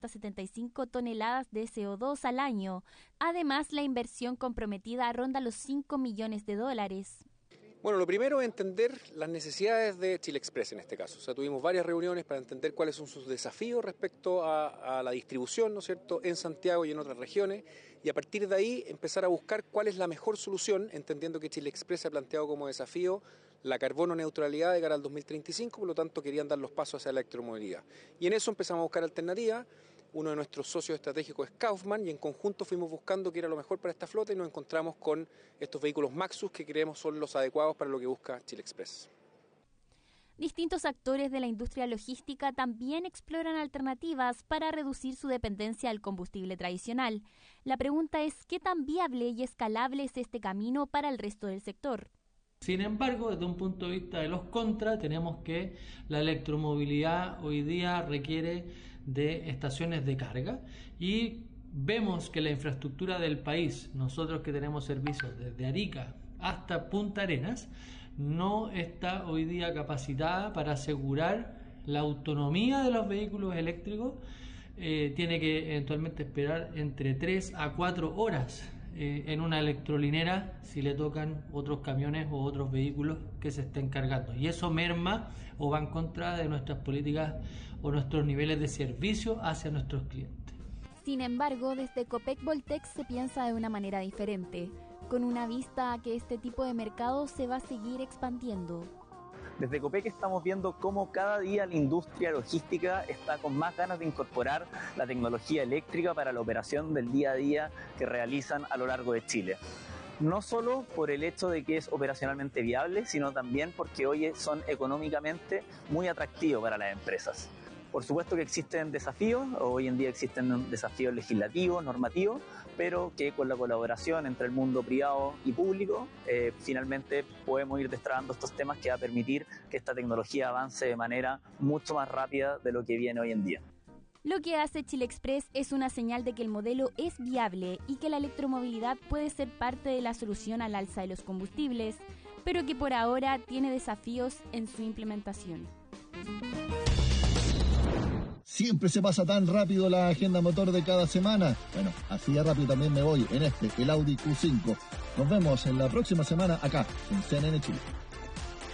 75 toneladas de CO2 al año. Además, la inversión comprometida ronda los $5 millones. Bueno, lo primero es entender las necesidades de Chile Express en este caso. O sea, tuvimos varias reuniones para entender cuáles son sus desafíos respecto a la distribución, ¿no es cierto?, en Santiago y en otras regiones, y a partir de ahí empezar a buscar cuál es la mejor solución, entendiendo que Chile Express ha planteado como desafío la carbono neutralidad de cara al 2035, por lo tanto querían dar los pasos hacia la electromovilidad. Y en eso empezamos a buscar alternativas. Uno de nuestros socios estratégicos es Kaufman y en conjunto fuimos buscando qué era lo mejor para esta flota y nos encontramos con estos vehículos Maxus que creemos son los adecuados para lo que busca Chile Express. Distintos actores de la industria logística también exploran alternativas para reducir su dependencia al combustible tradicional. La pregunta es ¿qué tan viable y escalable es este camino para el resto del sector? Sin embargo, desde un punto de vista de los contras, tenemos que la electromovilidad hoy día requiere de estaciones de carga y vemos que la infraestructura del país, nosotros que tenemos servicios desde Arica hasta Punta Arenas, no está hoy día capacitada para asegurar la autonomía de los vehículos eléctricos. Tiene que eventualmente esperar entre 3 a 4 horas en una electrolinera si le tocan otros camiones o otros vehículos que se estén cargando, y eso merma o va en contra de nuestras políticas o nuestros niveles de servicio hacia nuestros clientes. Sin embargo, desde Copec Voltex se piensa de una manera diferente, con una vista a que este tipo de mercado se va a seguir expandiendo. Desde Copec estamos viendo cómo cada día la industria logística está con más ganas de incorporar la tecnología eléctrica para la operación del día a día que realizan a lo largo de Chile. No solo por el hecho de que es operacionalmente viable, sino también porque hoy son económicamente muy atractivos para las empresas. Por supuesto que existen desafíos, hoy en día existen desafíos legislativos, normativos, pero que con la colaboración entre el mundo privado y público, finalmente podemos ir destrabando estos temas que va a permitir que esta tecnología avance de manera mucho más rápida de lo que viene hoy en día. Lo que hace Chile Express es una señal de que el modelo es viable y que la electromovilidad puede ser parte de la solución al alza de los combustibles, pero que por ahora tiene desafíos en su implementación. Siempre se pasa tan rápido la agenda motor de cada semana. Bueno, así de rápido también me voy en el Audi Q5. Nos vemos en la próxima semana acá, en CNN Chile.